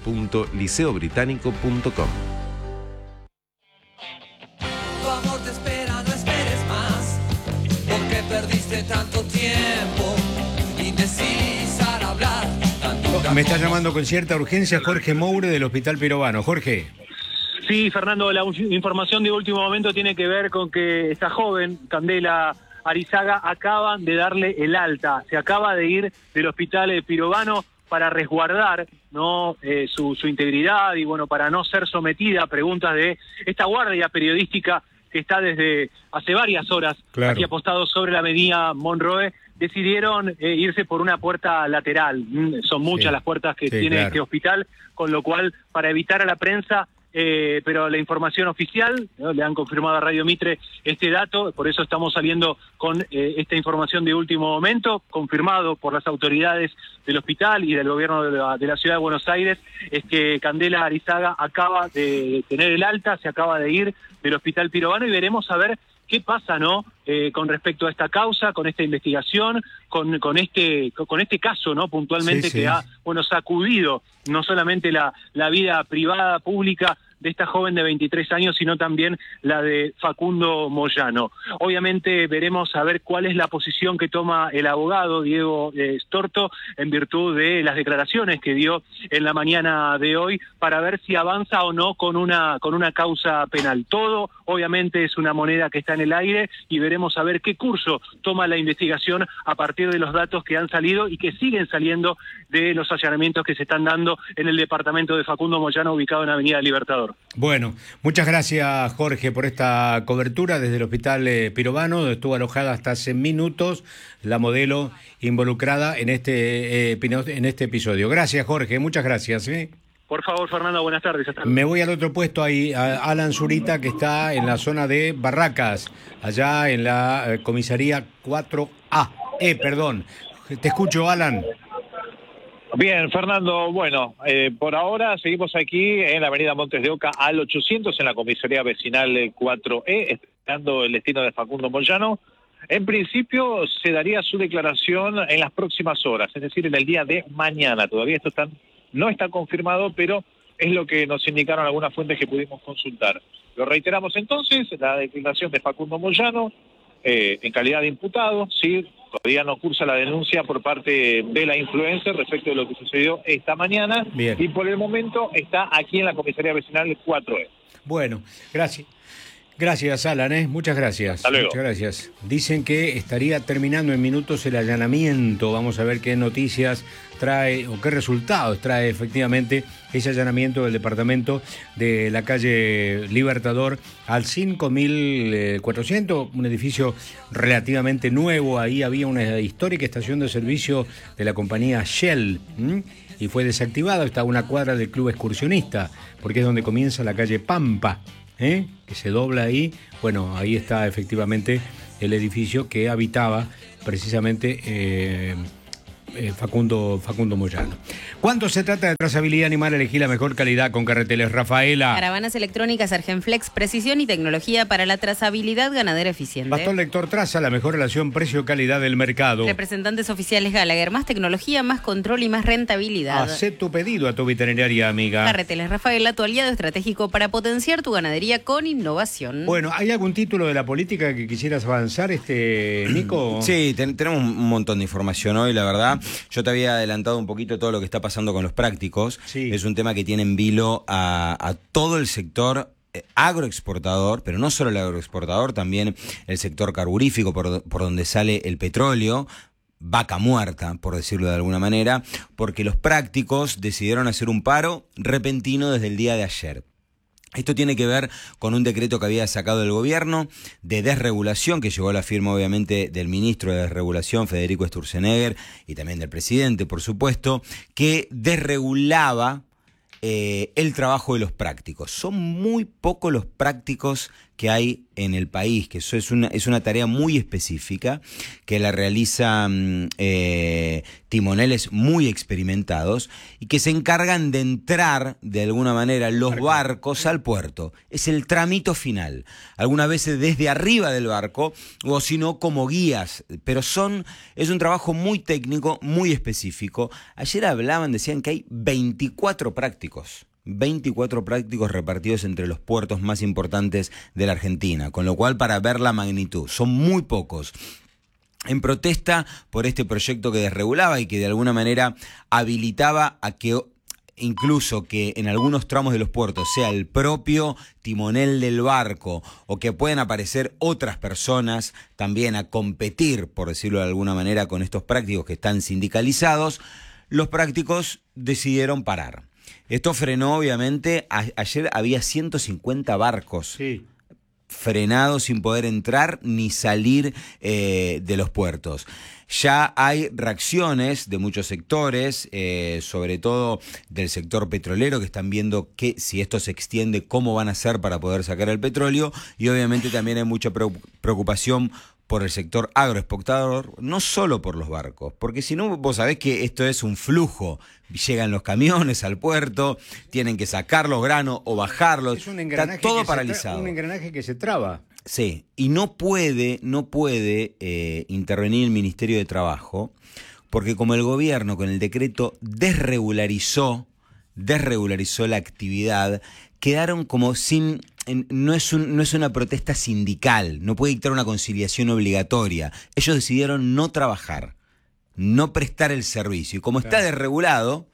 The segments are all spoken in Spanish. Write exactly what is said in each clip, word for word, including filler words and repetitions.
punto liceo británico punto com. Tu amor te espera, no esperes más, porque perdiste tanto tiempo, indecisa al hablar. Me está llamando con cierta urgencia Jorge Moure del Hospital Pirovano. Jorge. Sí, Fernando, la información de último momento tiene que ver con que esta joven, Candela Arizaga, acaban de darle el alta. Se acaba de ir del Hospital Pirovano para resguardar, ¿no? eh, su, su integridad y, bueno, para no ser sometida a preguntas de esta guardia periodística que está desde hace varias horas claro. aquí apostado sobre la avenida Monroe. Decidieron eh, irse por una puerta lateral. Mm, son muchas sí. las puertas que sí, tiene claro. este hospital, con lo cual, para evitar a la prensa, eh, pero la información oficial, ¿no? Le han confirmado a Radio Mitre este dato, por eso estamos saliendo con eh, esta información de último momento, confirmado por las autoridades del hospital y del gobierno de la, de la ciudad de Buenos Aires, es que Candela Arizaga acaba de tener el alta, se acaba de ir del Hospital Pirovano y veremos a ver qué pasa, ¿no? Eh, con respecto a esta causa, con esta investigación, con, con este con este caso, ¿no? Puntualmente sí, sí. que ha, bueno, sacudido no solamente la, la vida privada, pública de esta joven de veintitrés años, sino también la de Facundo Moyano. Obviamente veremos a ver cuál es la posición que toma el abogado Diego eh, Storto en virtud de las declaraciones que dio en la mañana de hoy para ver si avanza o no con una con una causa penal. Todo obviamente es una moneda que está en el aire y veremos a ver qué curso toma la investigación a partir de los datos que han salido y que siguen saliendo de los allanamientos que se están dando en el departamento de Facundo Moyano ubicado en Avenida Libertador. Bueno, muchas gracias Jorge por esta cobertura desde el Hospital eh, Pirovano, donde estuvo alojada hasta hace minutos la modelo involucrada en este eh, en este episodio. Gracias Jorge, muchas gracias. ¿eh? Por favor, Fernando, buenas tardes. Hasta Me voy al otro puesto ahí, a Alan Zurita, que está en la zona de Barracas, allá en la eh, comisaría cuatro A. Eh, perdón, te escucho, Alan. Bien, Fernando, bueno, eh, por ahora seguimos aquí en la avenida Montes de Oca al ochocientos en la comisaría vecinal cuatro E, esperando el destino de Facundo Moyano. En principio se daría su declaración en las próximas horas, es decir, en el día de mañana. Todavía esto está, no está confirmado, pero es lo que nos indicaron algunas fuentes que pudimos consultar. Lo reiteramos entonces, la declaración de Facundo Moyano, eh, en calidad de imputado, sí. Todavía no cursa la denuncia por parte de la influencer respecto de lo que sucedió esta mañana. Bien. Y por el momento está aquí en la comisaría vecinal cuatro E. Bueno, gracias. Gracias, Alan, ¿eh? Muchas gracias. Hasta luego. Muchas gracias. Dicen que estaría terminando en minutos el allanamiento. Vamos a ver qué noticias trae o qué resultados trae efectivamente ese allanamiento del departamento de la calle Libertador al cinco mil cuatrocientos, un edificio relativamente nuevo. Ahí había una histórica estación de servicio de la compañía Shell, ¿m? y fue desactivada. Está a una cuadra del Club Excursionista, porque es donde comienza la calle Pampa. ¿Eh? que se dobla ahí, bueno, ahí está efectivamente el edificio que habitaba precisamente eh, eh, Facundo, Facundo Moyano. ¿Cuánto se trata de trazabilidad animal? Elegí la mejor calidad con Carreteles Rafaela. Caravanas electrónicas Argenflex, precisión y tecnología para la trazabilidad ganadera eficiente. Bastón Lector Traza, la mejor relación precio-calidad del mercado. Representantes oficiales Gallagher, más tecnología, más control y más rentabilidad. Hacé tu pedido a tu veterinaria amiga. Carreteles Rafaela, tu aliado estratégico para potenciar tu ganadería con innovación. Bueno, ¿hay algún título de la política que quisieras avanzar, este Nico? Sí, ten, tenemos un montón de información hoy, la verdad. Yo te había adelantado un poquito todo lo que está pasando con los prácticos. Sí. Es un tema que tiene en vilo a, a todo el sector agroexportador, pero no solo el agroexportador, también el sector carburífico por, por donde sale el petróleo, vaca muerta, por decirlo de alguna manera, porque los prácticos decidieron hacer un paro repentino desde el día de ayer. Esto tiene que ver con un decreto que había sacado el gobierno de desregulación, que llegó a la firma obviamente del ministro de Desregulación, Federico Sturzenegger, y también del presidente, por supuesto, que desregulaba eh, el trabajo de los prácticos. Son muy pocos los prácticos que hay en el país, que eso es una, es una tarea muy específica, que la realizan eh, timoneles muy experimentados y que se encargan de entrar de alguna manera los barcos al puerto. Es el tramito final, algunas veces desde arriba del barco o si no como guías, pero son es un trabajo muy técnico, muy específico. Ayer hablaban, decían que hay veinticuatro prácticos. veinticuatro prácticos repartidos entre los puertos más importantes de la Argentina, con lo cual para ver la magnitud, son muy pocos. En protesta por este proyecto que desregulaba y que de alguna manera habilitaba a que incluso que en algunos tramos de los puertos sea el propio timonel del barco o que puedan aparecer otras personas también a competir, por decirlo de alguna manera, con estos prácticos que están sindicalizados, los prácticos decidieron parar. Esto frenó, obviamente, a, ayer había ciento cincuenta barcos sí. frenados sin poder entrar ni salir eh, de los puertos. Ya hay reacciones de muchos sectores, eh, sobre todo del sector petrolero, que están viendo que si esto se extiende, cómo van a hacer para poder sacar el petróleo, y obviamente también hay mucha preocupación por el sector agroexportador, no solo por los barcos, porque si no, vos sabés que esto es un flujo, llegan los camiones al puerto, tienen que sacar los granos o bajarlos, es un está todo paralizado. Un engranaje que se traba. Sí, y no puede, no puede eh, intervenir el Ministerio de Trabajo, porque como el gobierno con el decreto desregularizó, desregularizó la actividad, quedaron como sin... No es, un, no es una protesta sindical, no puede dictar una conciliación obligatoria. Ellos decidieron no trabajar, no prestar el servicio. Y como claro. está desregulado,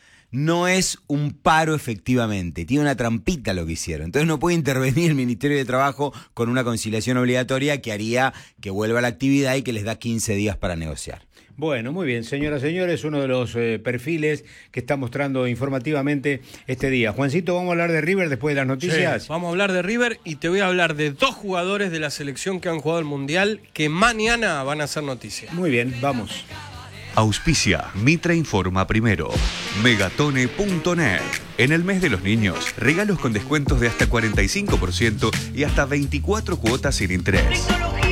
no es un paro efectivamente. Tiene una trampita lo que hicieron. Entonces no puede intervenir el Ministerio de Trabajo con una conciliación obligatoria que haría que vuelva a la actividad y que les da quince días para negociar. Bueno, muy bien, señoras y señores, uno de los eh, perfiles que está mostrando informativamente este día. Juancito, ¿vamos a hablar de River después de las noticias? Sí, vamos a hablar de River y te voy a hablar de dos jugadores de la selección que han jugado el Mundial que mañana van a hacer noticia. Muy bien, vamos. Auspicia Mitra Informa Primero. Megatone punto net. En el mes de los niños, regalos con descuentos de hasta cuarenta y cinco por ciento y hasta veinticuatro cuotas sin interés.